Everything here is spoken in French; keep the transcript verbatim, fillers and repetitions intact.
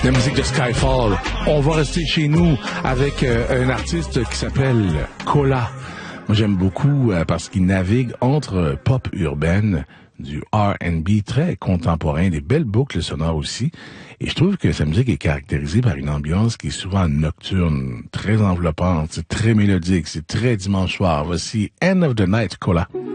La musique de Skyfall. On va rester chez nous avec euh, un artiste qui s'appelle Cola. Moi, j'aime beaucoup euh, parce qu'il navigue entre pop urbaine, du R and B très contemporain, des belles boucles sonores aussi. Et je trouve que sa musique est caractérisée par une ambiance qui est souvent nocturne, très enveloppante, c'est très mélodique, c'est très dimanche soir. Voici End of the Night, Cola.